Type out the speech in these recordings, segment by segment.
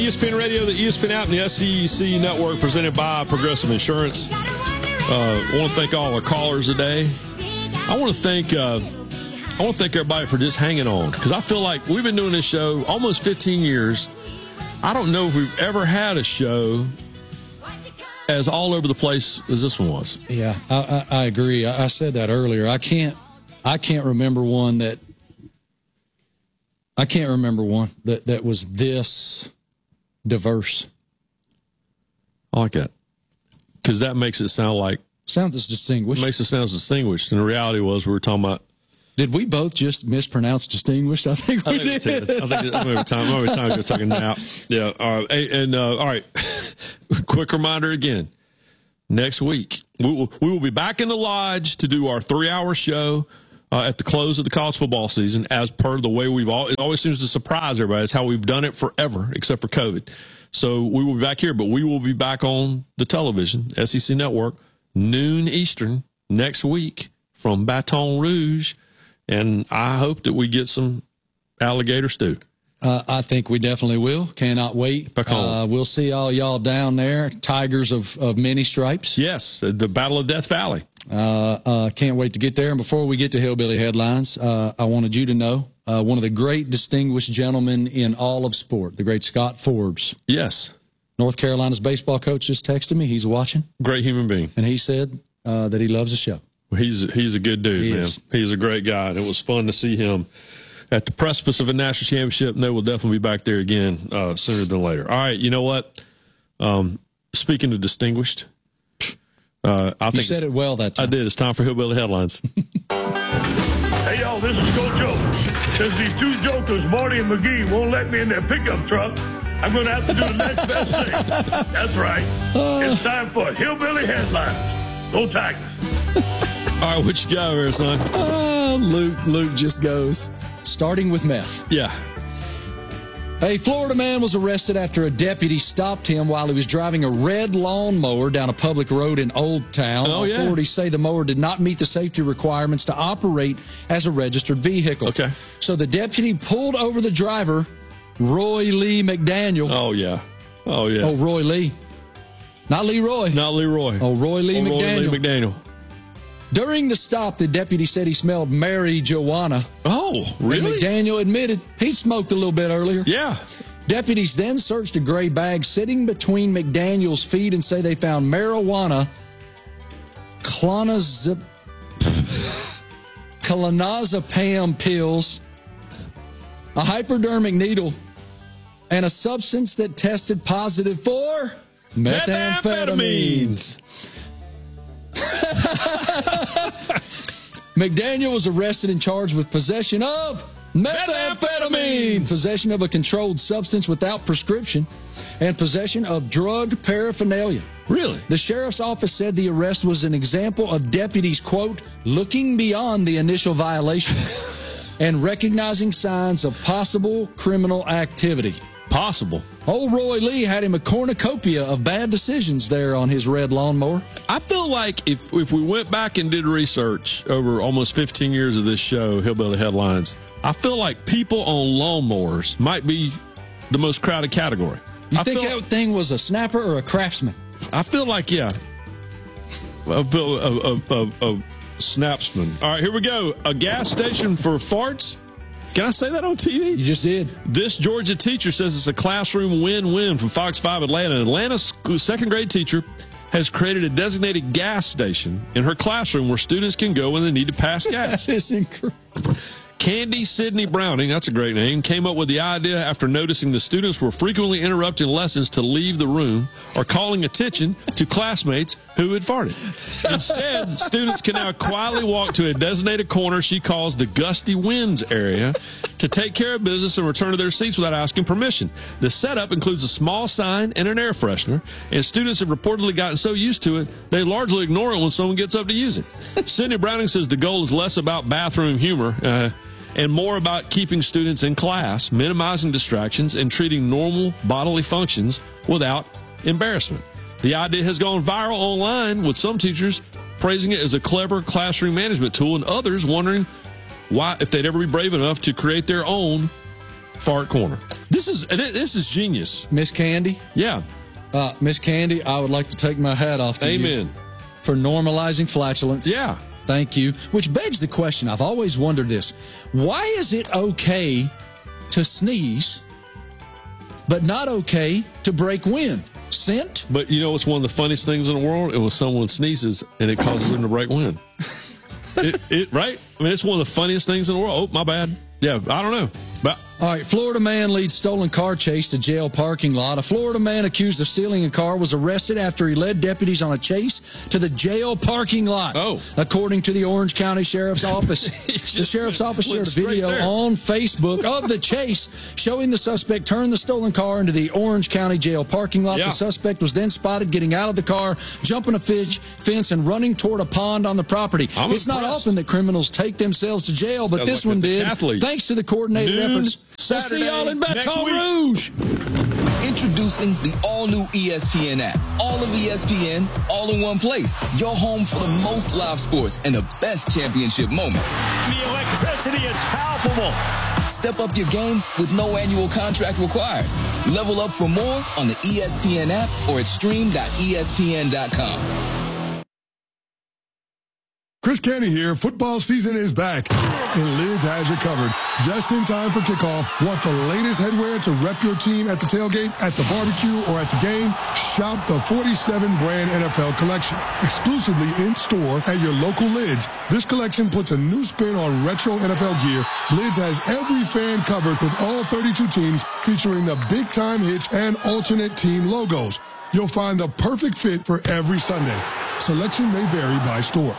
ESPN Radio, the ESPN app, and the SEC Network, presented by Progressive Insurance. I want to thank all our callers today. I want to thank everybody for just hanging on, because I feel like we've been doing this show almost 15 years. I don't know if we've ever had a show as all over the place as this one was. Yeah, I agree. I said that earlier. I can't remember one that was this diverse. I like that, because that makes it sound distinguished. Makes it sound distinguished. And the reality was, we were talking about. Did we both just mispronounce distinguished? I think we did. I think maybe time to go take a nap. Yeah. All right. And all right. Quick reminder again. Next week we will be back in the lodge to do our 3-hour show at the close of the college football season, as per the way it always seems to surprise everybody. It's how we've done it forever, except for COVID. So we will be back here, but we will be back on the television, SEC Network, noon Eastern next week from Baton Rouge. And I hope that we get some alligator stew. I think we definitely will. Cannot wait. We'll see all y'all down there. Tigers of many stripes. Yes, the Battle of Death Valley. Can't wait to get there. And before we get to Hillbilly Headlines, I wanted you to know one of the great distinguished gentlemen in all of sport, the great Scott Forbes. Yes. North Carolina's baseball coach just texted me. He's watching. Great human being. And he said that he loves the show. He's a good dude, man. He's a great guy, and it was fun to see him at the precipice of a national championship, and they will definitely be back there again sooner than later. All right, you know what? Speaking of distinguished, I think you said it well that time. I did. It's time for Hillbilly Headlines. Hey, y'all, this is Coach O. Since these two jokers, Marty and McGee, won't let me in their pickup truck, I'm going to have to do the next best thing. That's right. It's time for Hillbilly Headlines. Go Tigers. All right, what you got over there, son? Luke just goes. Starting with meth. Yeah. A Florida man was arrested after a deputy stopped him while he was driving a red lawnmower down a public road in Old Town. Authorities say the mower did not meet the safety requirements to operate as a registered vehicle. Okay. So the deputy pulled over the driver, Roy Lee McDaniel. Oh, yeah. Oh, yeah. Oh, Roy Lee. Not Leroy. Not Leroy. Oh, Roy Lee McDaniel. Roy Lee McDaniel. During the stop, the deputy said he smelled marijuana. Oh, really? And McDaniel admitted he'd smoked a little bit earlier. Yeah. Deputies then searched a gray bag sitting between McDaniel's feet and say they found marijuana, clonazepam pills, a hypodermic needle, and a substance that tested positive for methamphetamines. McDaniel was arrested and charged with possession of methamphetamine, possession of a controlled substance without prescription, and possession of drug paraphernalia. Really? The sheriff's office said the arrest was an example of deputies, quote, looking beyond the initial violation and recognizing signs of possible criminal activity. Possible. Old Roy Lee had him a cornucopia of bad decisions there on his red lawnmower. I feel like if we went back and did research over almost 15 years of this show, Hillbilly Headlines, I feel like people on lawnmowers might be the most crowded category. You think that thing was a snapper or a craftsman? I feel like, yeah. A snapsman. All right, here we go. A gas station for farts? Can I say that on TV? You just did. This Georgia teacher says it's a classroom win-win from Fox 5 Atlanta. An Atlanta second-grade teacher has created a designated gas station in her classroom where students can go when they need to pass gas. That is incredible. Candy Sydney Browning, that's a great name, came up with the idea after noticing the students were frequently interrupting lessons to leave the room or calling attention to classmates who had farted. Instead, students can now quietly walk to a designated corner she calls the Gusty Winds area to take care of business and return to their seats without asking permission. The setup includes a small sign and an air freshener, and students have reportedly gotten so used to it, they largely ignore it when someone gets up to use it. Sydney Browning says the goal is less about bathroom humor and more about keeping students in class, minimizing distractions, and treating normal bodily functions without embarrassment. The idea has gone viral online, with some teachers praising it as a clever classroom management tool and others wondering why, if they'd ever be brave enough to create their own fart corner. This is genius. Miss Candy? Yeah. Miss Candy, I would like to take my hat off to you for normalizing flatulence. Yeah. Thank you. Which begs the question, I've always wondered this. Why is it okay to sneeze, but not okay to break wind? Scent? But you know what's one of the funniest things in the world? It was someone sneezes and it causes them to break wind. Right? I mean, it's one of the funniest things in the world. Oh, my bad. Yeah, I don't know. But all right, Florida man leads stolen car chase to jail parking lot. A Florida man accused of stealing a car was arrested after he led deputies on a chase to the jail parking lot. Oh. According to the Orange County Sheriff's Office. The Sheriff's Office shared a video on Facebook of the chase showing the suspect turn the stolen car into the Orange County jail parking lot. Yeah. The suspect was then spotted getting out of the car, jumping a fence, and running toward a pond on the property. It's not often that criminals take themselves to jail, but this one did. Thanks to the coordinated efforts. We'll see y'all in Baton Rouge. Introducing the all-new ESPN app. All of ESPN, all in one place. Your home for the most live sports and the best championship moments. The electricity is palpable. Step up your game with no annual contract required. Level up for more on the ESPN app or at stream.espn.com. Chris Canty here. Football season is back, and Lids has you covered. Just in time for kickoff. Want the latest headwear to rep your team at the tailgate, at the barbecue, or at the game? Shop the 47-brand NFL collection. Exclusively in-store at your local Lids. This collection puts a new spin on retro NFL gear. Lids has every fan covered with all 32 teams, featuring the big-time hits and alternate team logos. You'll find the perfect fit for every Sunday. Selection may vary by store.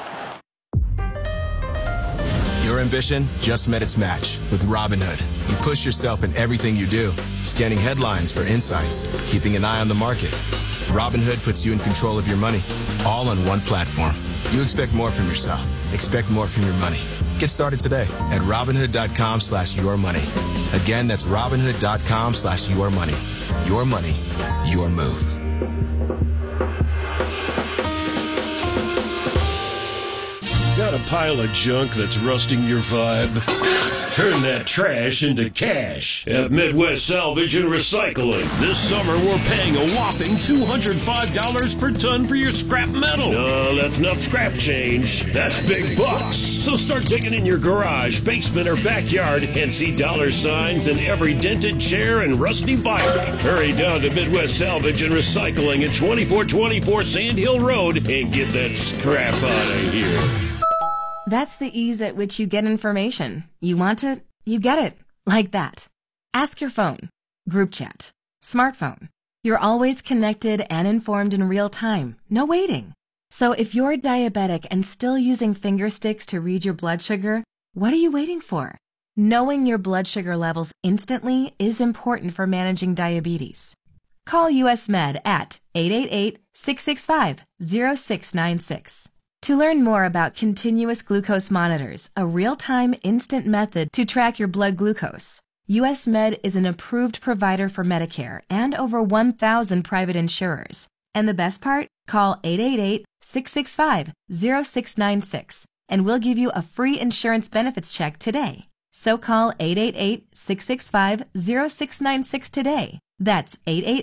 Your ambition just met its match with Robinhood. You push yourself in everything you do, scanning headlines for insights, keeping an eye on the market. Robinhood puts you in control of your money, all on one platform. You expect more from yourself. Expect more from your money. Get started today at Robinhood.com/yourmoney. Again, that's Robinhood.com/yourmoney. Your money, your move. Got a pile of junk that's rusting your vibe? Turn that trash into cash at Midwest Salvage and Recycling. This summer, we're paying a whopping $205 per ton for your scrap metal. No, that's not scrap change. That's big bucks. So start digging in your garage, basement, or backyard and see dollar signs in every dented chair and rusty bike. Hurry down to Midwest Salvage and Recycling at 2424 Sand Hill Road and get that scrap out of here. That's the ease at which you get information. You want it, you get it. Like that. Ask your phone. Group chat. Smartphone. You're always connected and informed in real time. No waiting. So if you're diabetic and still using finger sticks to read your blood sugar, what are you waiting for? Knowing your blood sugar levels instantly is important for managing diabetes. Call US Med at 888-665-0696. To learn more about continuous glucose monitors, a real-time instant method to track your blood glucose, US Med is an approved provider for Medicare and over 1,000 private insurers. And the best part? Call 888-665-0696 and we'll give you a free insurance benefits check today. So call 888-665-0696 today. That's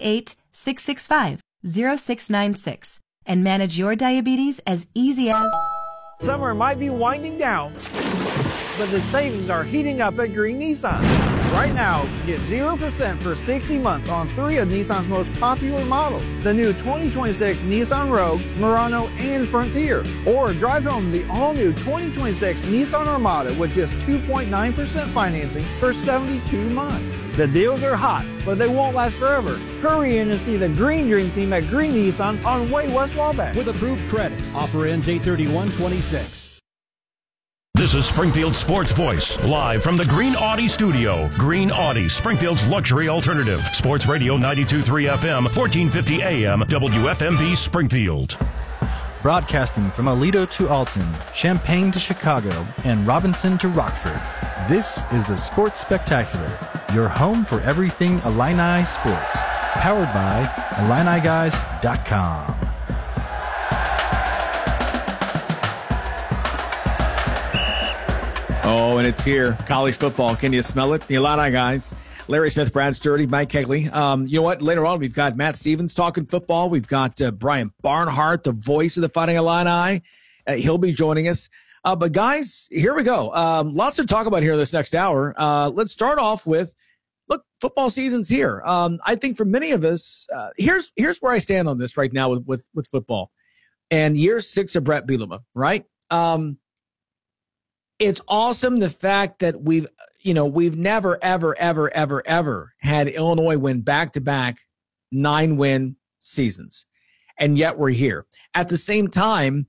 888-665-0696. And manage your diabetes as easy as... Summer might be winding down, but the savings are heating up at Green Nissan. Right now, get 0% for 60 months on 3 of Nissan's most popular models. The new 2026 Nissan Rogue, Murano, and Frontier. Or drive home the all-new 2026 Nissan Armada with just 2.9% financing for 72 months. The deals are hot, but they won't last forever. Hurry in and see the Green Dream Team at Green Nissan on Way West Wabash. With approved credit. Offer ends 8/31/26. This is Springfield's Sports Voice, live from the Green Audi studio. Green Audi, Springfield's luxury alternative. Sports Radio 92.3 FM, 1450 AM, WFMV Springfield. Broadcasting from Aledo to Alton, Champaign to Chicago, and Robinson to Rockford. This is the Sports Spectacular, your home for everything Illini sports. Powered by IlliniGuys.com. Oh, and it's here. College football. Can you smell it? The Illini Guys Larry Smith, Brad Sturdy, Mike Kegley. You know what? Later on, we've got Matt Stevens talking football. We've got Brian Barnhart, the voice of the Fighting Illini. He'll be joining us. But guys, here we go. Lots to talk about here this next hour. Let's start off with, look, football season's here. I think for many of us, here's where I stand on this right now with football. And year 6 of Brett Bielema, right? It's awesome the fact that we've never, ever had Illinois win back-to-back 9-win seasons. And yet we're here. At the same time,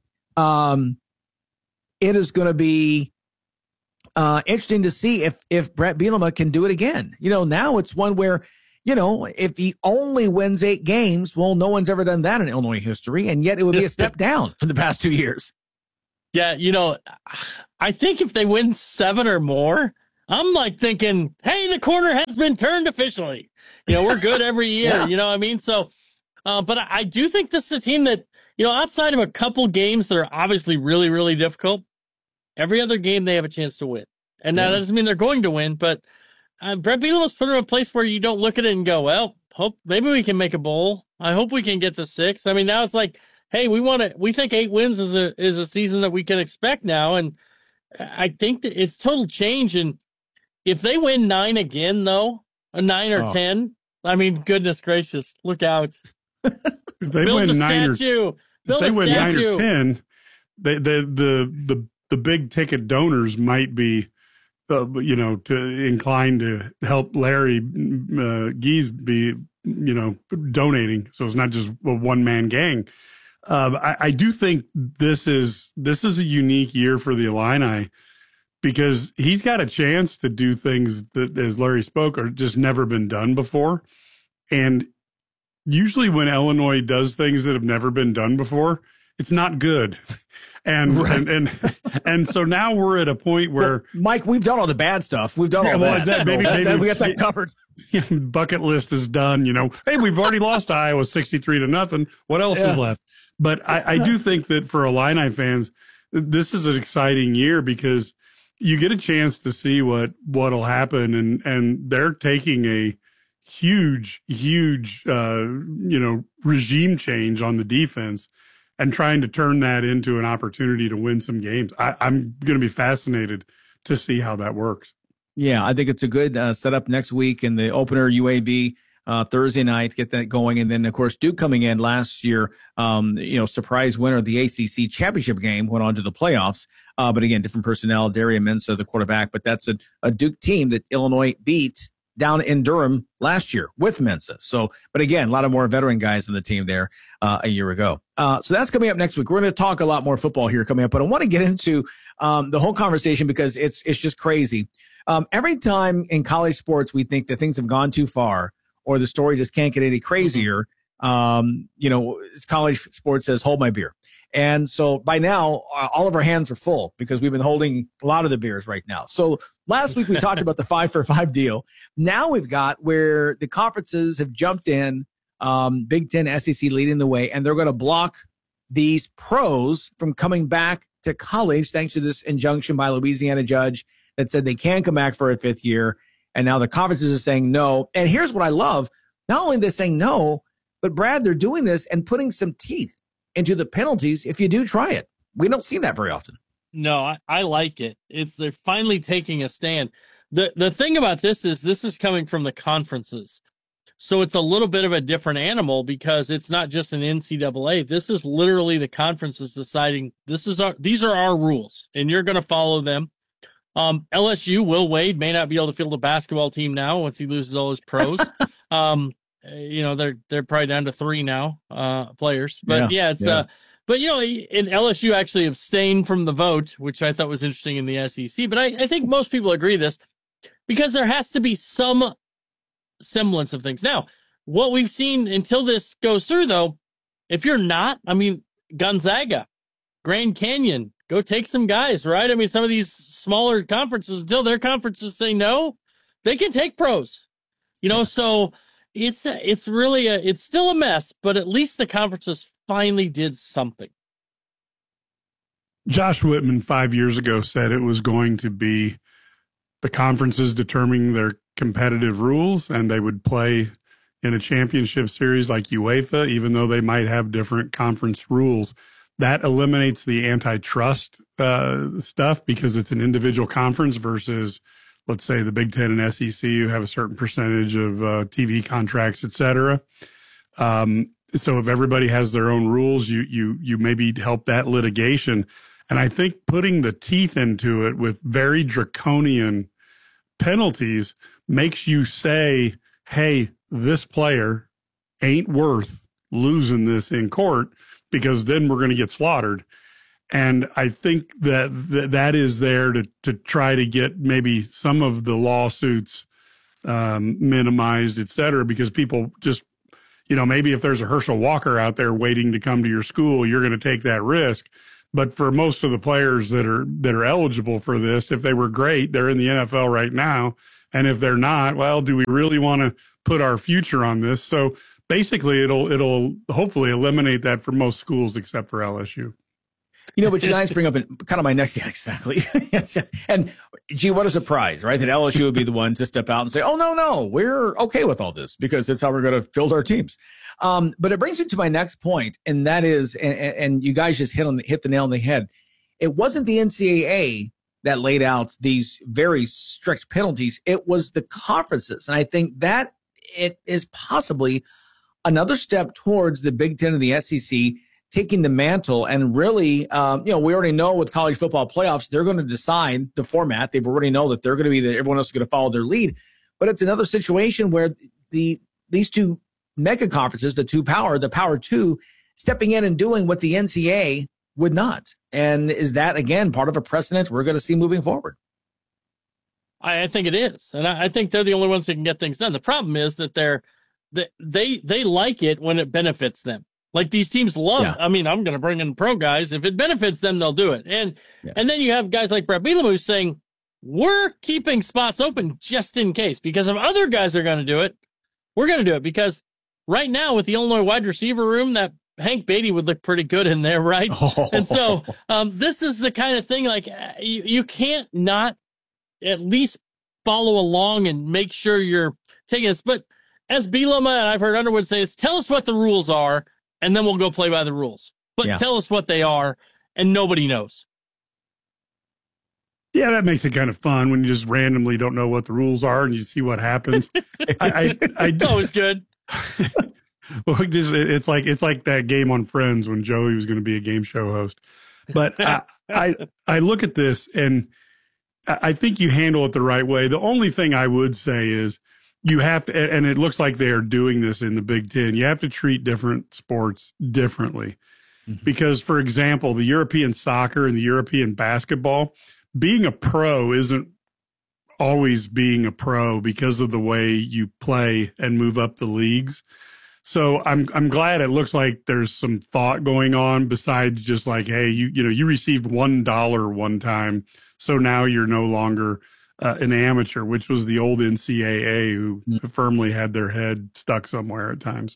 it is going to be interesting to see if Brett Bielema can do it again. Now it's one where, if he only wins 8 games, well, no one's ever done that in Illinois history, and yet it would be a step down from the past 2 years. Yeah, I think if they win 7 or more, I'm like thinking, hey, the corner has been turned officially. We're good every year. Yeah. You know what I mean? So, but I do think this is a team that, outside of a couple games that are obviously really, really difficult, every other game they have a chance to win. And now that doesn't mean they're going to win, but Brett Bielema's put them in a place where you don't look at it and go, well, maybe we can make a bowl. I hope we can get to 6. I mean, now it's like, hey, we think 8 wins is a season that we can expect now. And I think that it's total change. And if they win 9 again, though, a 9 or 10, I mean, goodness gracious, look out. If they win 9 or 10, the big ticket donors might be, inclined to help Larry Gies be, donating. So it's not just a one-man gang. I do think this is a unique year for the Illini because he's got a chance to do things that, as Larry spoke, are just never been done before. And usually when Illinois does things that have never been done before, it's not good. And right. and so now we're at a point where Mike, we've done all the bad stuff. We've done all that. Maybe we got that covered. Bucket list is done. Hey, we've already lost Iowa 63-0. What else is left? But I do think that for Illini fans, this is an exciting year because you get a chance to see what'll happen, and they're taking a huge regime change on the defense and trying to turn that into an opportunity to win some games. I'm going to be fascinated to see how that works. Yeah, I think it's a good setup next week in the opener UAB Thursday night, get that going. And then, of course, Duke coming in last year, surprise winner of the ACC championship game, went on to the playoffs. But again, different personnel, Darian Mensah, the quarterback. But that's a Duke team that Illinois beat down in Durham last year with Mensah. So, but again, a lot of more veteran guys in the team there a year ago. So that's coming up next week. We're going to talk a lot more football here coming up, but I want to get into the whole conversation because it's just crazy. Every time in college sports, we think that things have gone too far or the story just can't get any crazier. College sports says, hold my beer. And so by now, all of our hands are full because we've been holding a lot of the beers right now. So last week we talked about the 5-for-5 deal. Now we've got where the conferences have jumped in, Big Ten, SEC leading the way, and they're going to block these pros from coming back to college thanks to this injunction by a Louisiana judge that said they can come back for a 5th year. And now the conferences are saying no. And here's what I love. Not only they're saying no, but Brad, they're doing this and putting some teeth into the penalties if you do try it. We don't see that very often. No, I like it. They're finally taking a stand. The thing about this is coming from the conferences. So it's a little bit of a different animal because it's not just an NCAA. This is literally the conferences deciding these are our rules and you're going to follow them. LSU, Will Wade may not be able to field a basketball team now once he loses all his pros. They're probably down to 3 now, players. But but and LSU actually abstained from the vote, which I thought was interesting in the SEC. But I think most people agree this because there has to be some semblance of things. Now, what we've seen until this goes through, though, if you're not, Gonzaga, Grand Canyon, go take some guys, right? Some of these smaller conferences, until their conferences say no, they can take pros, so it's really it's still a mess, but at least the conferences finally did something. Josh Whitman 5 years ago said it was going to be the conferences determining their competitive rules, and they would play in a championship series like UEFA, even though they might have different conference rules. That eliminates the antitrust stuff because it's an individual conference versus, let's say, the Big Ten and SEC, who have a certain percentage of TV contracts, et cetera. So if everybody has their own rules, you maybe help that litigation. And I think putting the teeth into it with very draconian penalties makes you say, hey, this player ain't worth losing this in court, because then we're going to get slaughtered. And I think that is there to try to get maybe some of the lawsuits minimized, et cetera, because people just, maybe if there's a Herschel Walker out there waiting to come to your school, you're going to take that risk. But for most of the players that are eligible for this, if they were great, they're in the NFL right now. And if they're not, well, do we really want to put our future on this? So basically, it'll hopefully eliminate that for most schools except for LSU. But you guys bring up kind of my next, yeah, exactly. And gee, what a surprise, right? That LSU would be the one to step out and say, oh, no, we're okay with all this because that's how we're going to field our teams. But it brings me to my next point, and that is, and you guys just hit the nail on the head. It wasn't the NCAA that laid out these very strict penalties. It was the conferences. And I think that it is possibly another step towards the Big Ten and the SEC taking the mantle and really, we already know with college football playoffs, they're going to decide the format. They've already know that they're going to be everyone else is going to follow their lead. But it's another situation where these two mega conferences, the Power Two, stepping in and doing what the NCAA would not. And is that, again, part of a precedent we're going to see moving forward? I think it is. And I think they're the only ones that can get things done. The problem is that they like it when it benefits them. Like these teams love it. I mean, I'm going to bring in pro guys. If it benefits them, they'll do it. And then you have guys like Brett Bielema who's saying, we're keeping spots open just in case, because if other guys are going to do it, we're going to do it. Because right now with the Illinois wide receiver room, that Hank Beatty would look pretty good in there, right? And so this is the kind of thing, like you can't not at least follow along and make sure you're taking this. But as Bielema and I've heard Underwood say, is tell us what the rules are, and then we'll go play by the rules. But tell us what they are, and nobody knows. Yeah, that makes it kind of fun when you just randomly don't know what the rules are and you see what happens. That was good. Well, it's like that game on Friends when Joey was going to be a game show host. But I look at this and I think you handle it the right way. The only thing I would say is you have to, and it looks like they are doing this in the Big Ten, you have to treat different sports differently. Mm-hmm. Because, for example, the European soccer and the European basketball, being a pro isn't always being a pro because of the way you play and move up the leagues. So I'm glad it looks like there's some thought going on besides just like, hey, you received $1 one time, so now you're no longer an amateur, which was the old NCAA who firmly had their head stuck somewhere at times.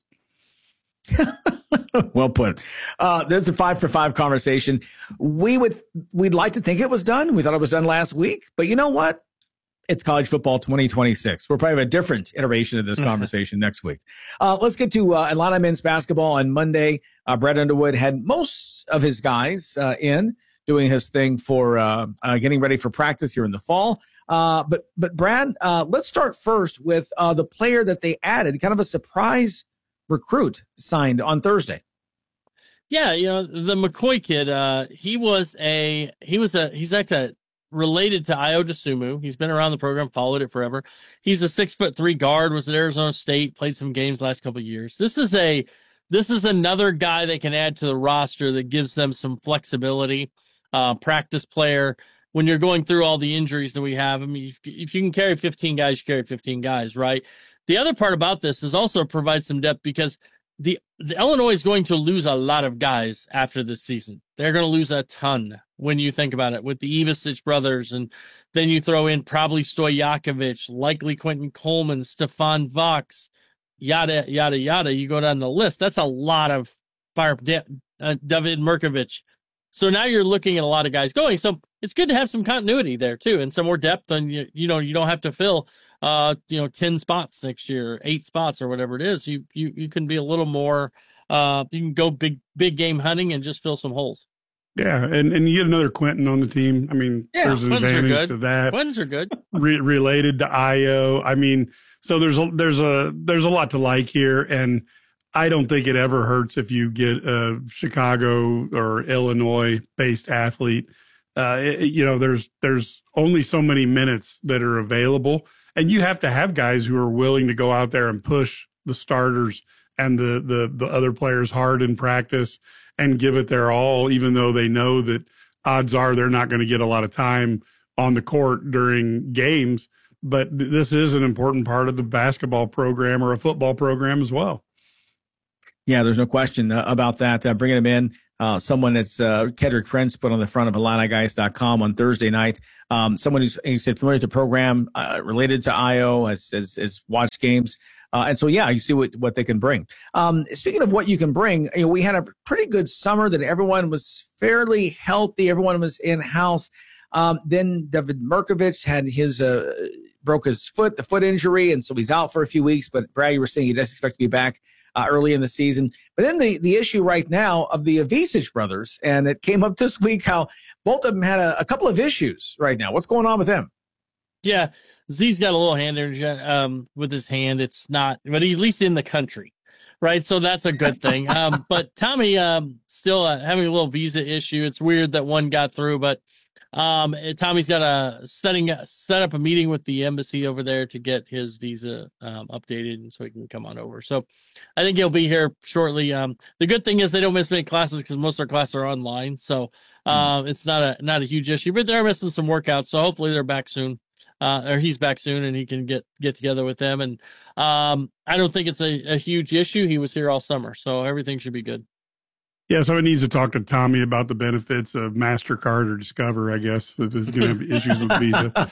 Well put. There's a 5 for 5 conversation. We'd like to think it was done. We thought it was done last week, but you know what? It's college football 2026. We'll probably have a different iteration of this conversation next week. Let's get to Atlanta men's basketball. On Monday, Brett Underwood had most of his guys in doing his thing for getting ready for practice here in the fall. But Brad, let's start first with the player that they added, kind of a surprise recruit signed on Thursday. Yeah, the McCoy kid, he's actually related to Ayo Dosunmu. He's been around the program, followed it forever. He's a 6'3" guard, was at Arizona State, played some games the last couple of years. This is another guy they can add to the roster that gives them some flexibility, practice player. When you're going through all the injuries that we have, I mean, if you can carry 15 guys, you carry 15 guys, right? The other part about this is also provide some depth because the Illinois is going to lose a lot of guys after this season. They're going to lose a ton when you think about it with the Ivisic brothers. And then you throw in probably Stojakovic, likely Quentin Coleman, Stefan Vox, yada, yada, yada. You go down the list. That's a lot of fire. David Mirkovic. So now you're looking at a lot of guys going. So it's good to have some continuity there too, and some more depth. And you don't have to fill 10 spots next year, 8 spots or whatever it is, you can be a little more, you can go big game hunting and just fill some holes. Yeah, and you get another Quentin on the team. I mean, there's an advantage to that. Quintins are good. Related to Io. I mean, so there's a lot to like here, and I don't think it ever hurts if you get a Chicago or Illinois based athlete. There's only so many minutes that are available, and you have to have guys who are willing to go out there and push the starters and the other players hard in practice and give it their all, even though they know that odds are they're not going to get a lot of time on the court during games. But this is an important part of the basketball program or a football program as well. Yeah, there's no question about that. Bringing him in, someone that's Kedrick Prince put on the front of IlliniGuys.com on Thursday night. Someone who's, he said, familiar with the program, related to Io, has watched games. And so, yeah, you see what they can bring. Speaking of what you can bring, we had a pretty good summer that everyone was fairly healthy. Everyone was in-house. Then David Mirkovich had broke his foot, the foot injury, and so he's out for a few weeks. But Brad, you were saying he doesn't expect to be back early in the season. But then the issue right now of the Avicic brothers, and it came up this week how both of them had a couple of issues right now. What's going on with them? Yeah, Z's got a little hand injury with his hand. It's not, but he's at least in the country, right? So that's a good thing. But Tommy still having a little visa issue. It's weird that one got through, but Tommy's got set up a meeting with the embassy over there to get his visa updated, and so he can come on over. So I think he'll be here shortly. The good thing is they don't miss many classes because most of their classes are online, so it's not a huge issue. But they're missing some workouts, so hopefully they're back soon. Or he's back soon, and he can get together with them. And I don't think it's a huge issue. He was here all summer, so everything should be good. Yeah, so it needs to talk to Tommy about the benefits of MasterCard or Discover, I guess, if it's going to have issues with Visa.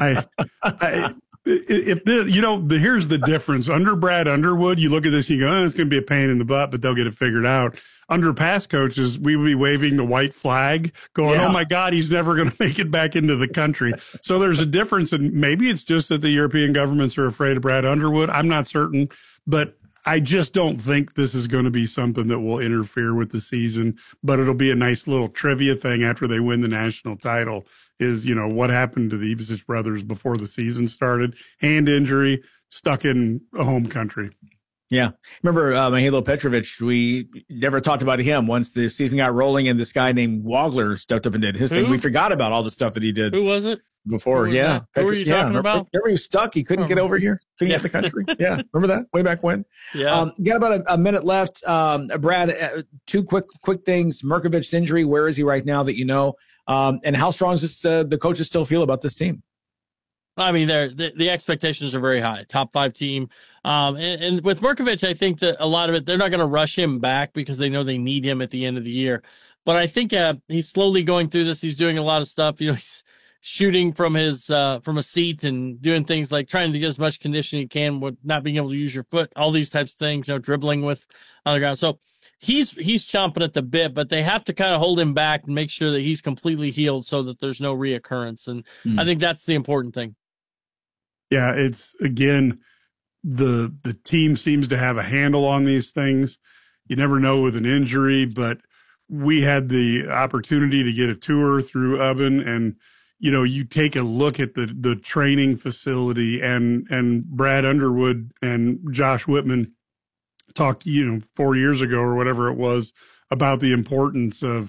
Here's the difference. Under Brad Underwood, you look at this and you go, it's going to be a pain in the butt, but they'll get it figured out. Under past coaches, we would be waving the white flag going, oh my God, he's never going to make it back into the country. So there's a difference. And maybe it's just that the European governments are afraid of Brad Underwood. I'm not certain, but I just don't think this is going to be something that will interfere with the season, but it'll be a nice little trivia thing after they win the national title is, what happened to the Ivicic brothers before the season started? Hand injury, stuck in a home country. Yeah. Remember Mihajlo Petrovic, we never talked about him once the season got rolling and this guy named Wagler stepped up and did his thing. We forgot about all the stuff that he did. Who was it? Before, yeah. Who were you talking about? Remember he was stuck? He couldn't get over here? Couldn't get in the country? Yeah. Remember that? Way back when? Yeah. Got about a minute left. Brad, two quick things. Mirkovic's injury, where is he right now that you know? And how strong does the coaches still feel about this team? I mean, the expectations are very high. Top 5 team. And with Mirkovic, I think that a lot of it, they're not going to rush him back because they know they need him at the end of the year. But I think he's slowly going through this. He's doing a lot of stuff. He's shooting from from a seat and doing things like trying to get as much conditioning he can with not being able to use your foot, all these types of things, dribbling with on the ground. So he's chomping at the bit, but they have to kind of hold him back and make sure that he's completely healed so that there's no reoccurrence. And I think that's the important thing. Yeah, it's, again, the team seems to have a handle on these things. You never know with an injury, but we had the opportunity to get a tour through Ubben, and you take a look at the training facility, and Brad Underwood and Josh Whitman talked 4 years ago or whatever it was about the importance of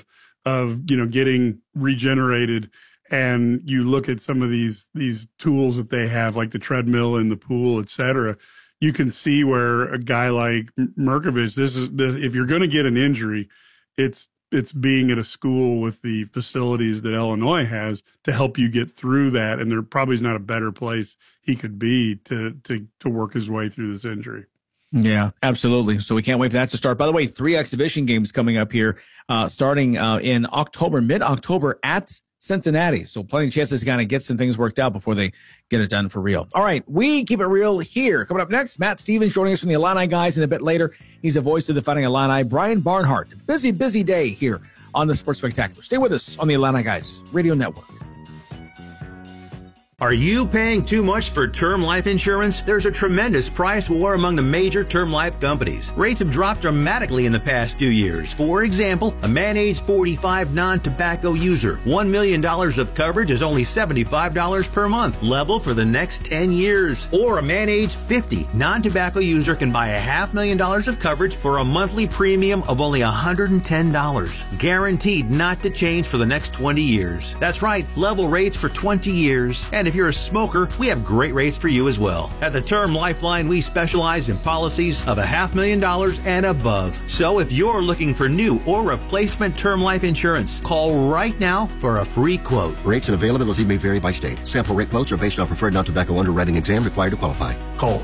getting regenerated. And you look at some of these tools that they have, like the treadmill in the pool, et cetera. You can see where a guy like Mirkovic, if you're going to get an injury, it's being at a school with the facilities that Illinois has to help you get through that. And there probably is not a better place he could be to work his way through this injury. Yeah, absolutely. So we can't wait for that to start. By the way, 3 exhibition games coming up here, starting in October, mid-October at Cincinnati. So plenty of chances to kind of get some things worked out before they get it done for real. All right, we keep it real here. Coming up next, Matt Stevens joining us from the Illini Guys, and a bit later, he's the voice of the Fighting Illini, Brian Barnhart. Busy day here on the Sports Spectacular. Stay with us on the Illini Guys Radio Network. Are you paying too much for term life insurance? There's a tremendous price war among the major term life companies. Rates have dropped dramatically in the past 2 years. For example, a man age 45 non-tobacco user, $1 million of coverage is only $75 per month, level for the next 10 years. Or a man age 50 non-tobacco user can buy $500,000 of coverage for a monthly premium of only $110, guaranteed not to change for the next 20 years. That's right, level rates for 20 years. And if you're a smoker, we have great rates for you as well. At the Term Lifeline, we specialize in policies of $500,000 and above. So if you're looking for new or replacement term life insurance, call right now for a free quote. Rates and availability may vary by state. Sample rate quotes are based on preferred non-tobacco underwriting exam required to qualify. Call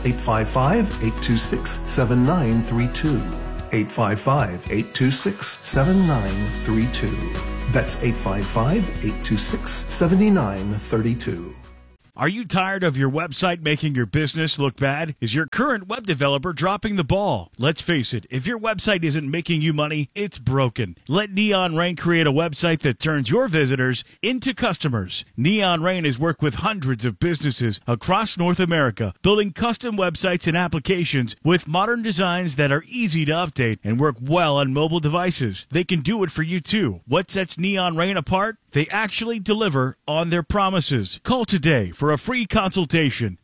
855-826-7932. 855-826-7932. That's 855-826-7932. Are you tired of your website making your business look bad? Is your current web developer dropping the ball? Let's face it, if your website isn't making you money, it's broken. Let Neon Rain create a website that turns your visitors into customers. Neon Rain has worked with hundreds of businesses across North America, building custom websites and applications with modern designs that are easy to update and work well on mobile devices. They can do it for you too. What sets Neon Rain apart? They actually deliver on their promises. Call today for a free consultation.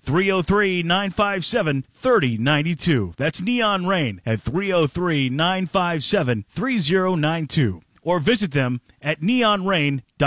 303-957-3092. That's Neon Rain at 303-957-3092. Or visit them at neonrain.com.